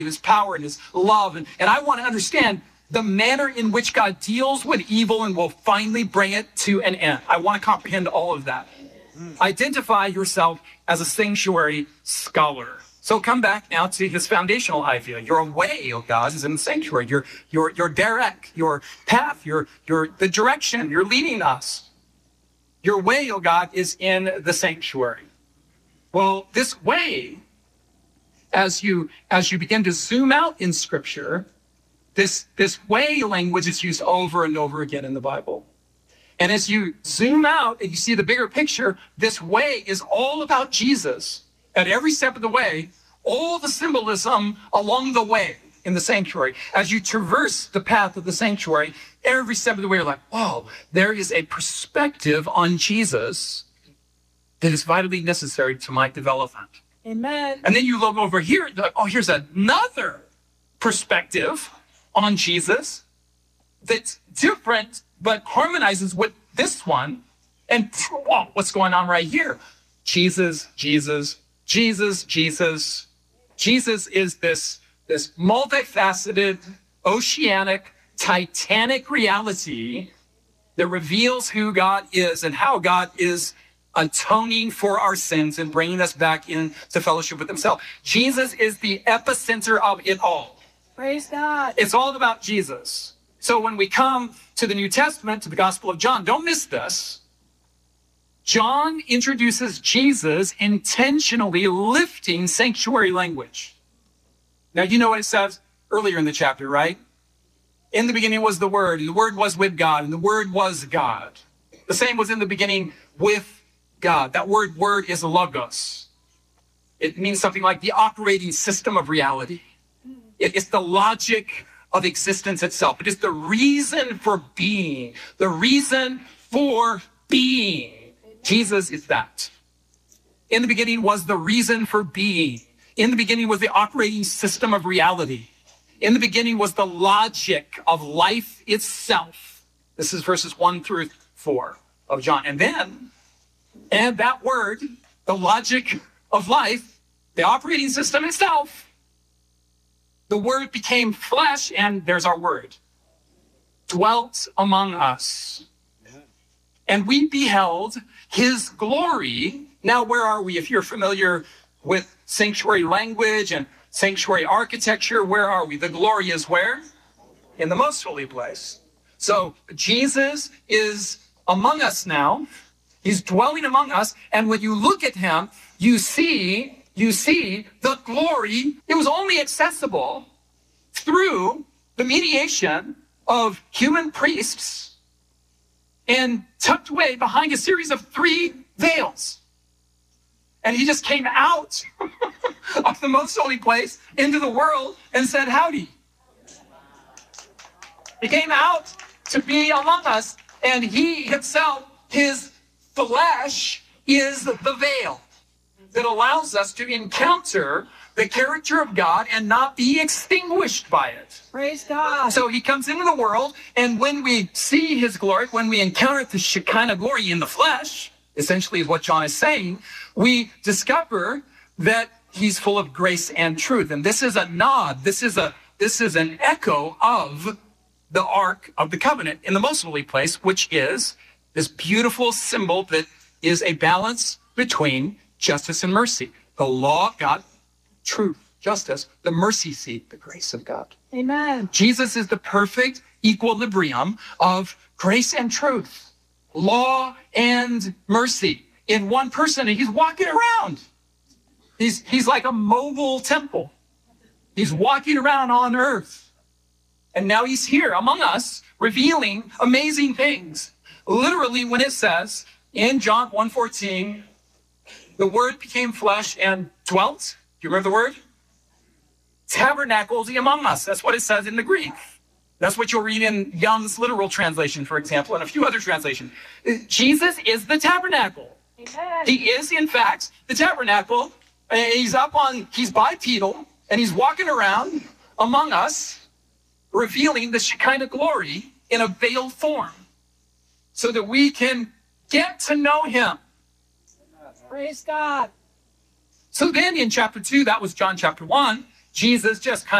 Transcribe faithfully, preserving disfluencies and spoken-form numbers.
his power and his love. And, and I want to understand the manner in which God deals with evil and will finally bring it to an end. I want to comprehend all of that. Identify yourself as a sanctuary scholar. So come back now to his foundational idea. Your way, oh God, is in the sanctuary. Your, your, your derek, your path, your, your, the direction you're leading us. Your way, oh God, is in the sanctuary. Well, this way, as you, as you begin to zoom out in Scripture, this, this way language is used over and over again in the Bible. And as you zoom out and you see the bigger picture, this way is all about Jesus. At every step of the way, all the symbolism along the way in the sanctuary. As you traverse the path of the sanctuary, every step of the way, you're like, whoa, there is a perspective on Jesus that is vitally necessary to my development. Amen. And then you look over here, like, oh, here's another perspective on Jesus that's different, but harmonizes with this one. And whoa, what's going on right here? Jesus, Jesus, Jesus, Jesus. Jesus is this, this multifaceted, oceanic, titanic reality that reveals who God is and how God is atoning for our sins and bringing us back into fellowship with himself. Jesus is the epicenter of it all. Praise God. It's all about Jesus. So when we come to the New Testament, to the Gospel of John, don't miss this. John introduces Jesus intentionally lifting sanctuary language. Now, you know what it says earlier in the chapter, right? In the beginning was the Word, and the Word was with God, and the Word was God. The same was in the beginning with God. That word, word, is logos. It means something like the operating system of reality. It is the logic of existence itself. It is the reason for being, the reason for being. Jesus is that. In the beginning was the reason for being. In the beginning was the operating system of reality. In the beginning was the logic of life itself. This is verses one through four of John. And then, and that word, the logic of life, the operating system itself, the Word became flesh, and there's our word, dwelt among us. And we beheld his glory. Now, where are we? If you're familiar with sanctuary language and sanctuary architecture, where are we? The glory is where? In the most holy place. So Jesus is among us now. He's dwelling among us. And when you look at him, you see, you see the glory. It was only accessible through the mediation of human priests and tucked away behind a series of three veils. And he just came out of the most holy place into the world and said, howdy. He came out to be among us, and he himself, his flesh, is the veil that allows us to encounter the character of God and not be extinguished by it. Praise God. So he comes into the world, and when we see his glory, when we encounter the Shekinah glory in the flesh, essentially is what John is saying, we discover that he's full of grace and truth. And this is a nod. This is a this is an echo of the Ark of the Covenant in the most holy place, which is this beautiful symbol that is a balance between justice and mercy. The law of God, truth, justice, the mercy seat, the grace of God. Amen. Jesus is the perfect equilibrium of grace and truth, law and mercy in one person. And he's walking around. He's, he's like a mobile temple. He's walking around on earth. And now he's here among us, revealing amazing things. Literally, when it says in John one fourteen, the Word became flesh and dwelt. Do you remember the word? Tabernacled among us. That's what it says in the Greek. That's what you'll read in Young's literal translation, for example, and a few other translations. Jesus is the tabernacle. Amen. He is, in fact, the tabernacle. He's up on, he's bipedal, and he's walking around among us, revealing the Shekinah glory in a veiled form so that we can get to know him. Praise God. So then in chapter two, that was John chapter one. Jesus just kind